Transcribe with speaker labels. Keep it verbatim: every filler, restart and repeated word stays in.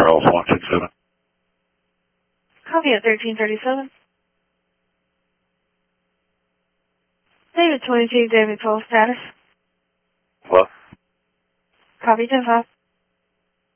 Speaker 1: Charles one six seven.
Speaker 2: Copy at thirteen thirty-seven. David twenty-two, David twelve status.
Speaker 1: What?
Speaker 2: Copy ten five.